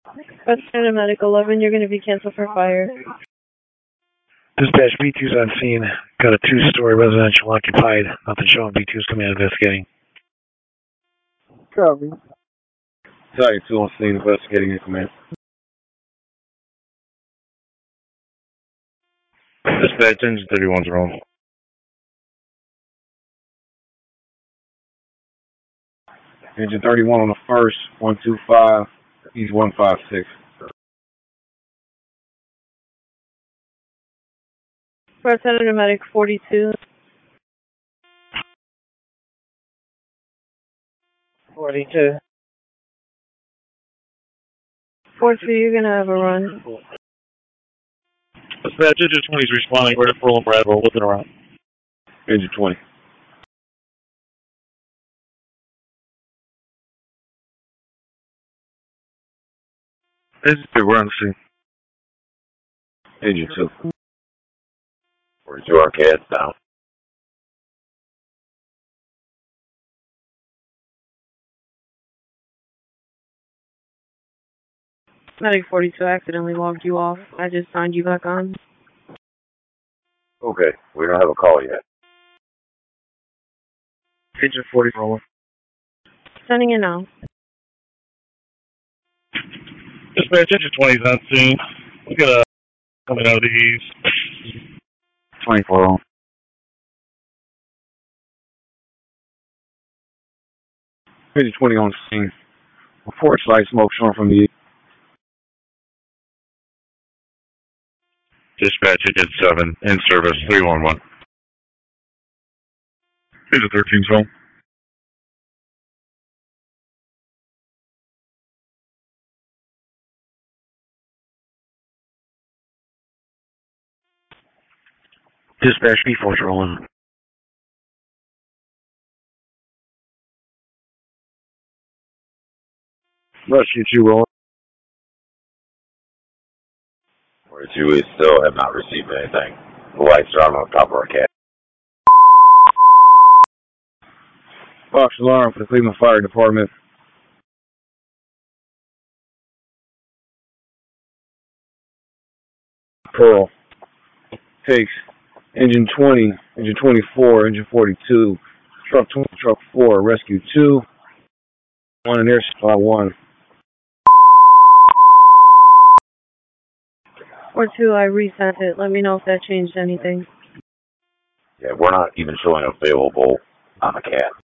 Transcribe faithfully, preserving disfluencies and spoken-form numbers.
Western Medic eleven, you're going to be canceled for fire. Dispatch, B two's on scene. Got a two-story residential occupied. Nothing showing. B two's coming out investigating. Copy. Tiger two on scene, investigating in command. Dispatch, engine thirty-one's wrong. Engine thirty-one on the first, one two five, he's one five six. Western Medic forty-two. forty-two. four two, you're going to have a run. Dispatch, engine twenty's responding. We're at Pearl and Bradwell, looking around. Engine twenty. Engine two, we're on the scene. Engine two. forty-two Arcade down. Medic forty-two accidentally logged you off. I just signed you back on. Okay, we don't have a call yet. Engine forty, rolling. Sending it now. Dispatch, engine twenty's on scene. We got a coming out of the east. twenty-four on. Engine twenty on scene. Report slight smoke showing from the east. Dispatch, engine seven, in service, three one one. Engine thirteen's home. Dispatch, B four's rolling. Rescue two rolling. forty-two, we still have not received anything. The lights are on the top of our cat. Fox alarm for the Cleveland Fire Department. Pearl. Takes engine twenty, engine twenty-four, engine forty-two, truck twenty, truck four, rescue two, one in air supply one. four two, I resent it. Let me know if that changed anything. Yeah, we're not even showing available on the cat.